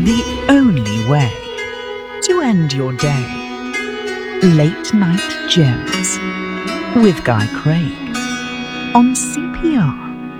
the only way to end your day. Late Night Gems with Guy Craig on CPR.